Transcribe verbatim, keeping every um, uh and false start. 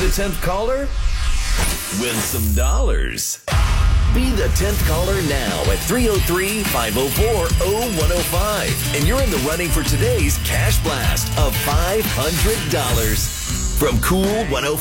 the tenth caller? Win some dollars. Be the tenth caller now at three oh three, five oh four, oh one oh five. And you're in the running for today's Cash Blast of five hundred dollars. From Cool one oh five.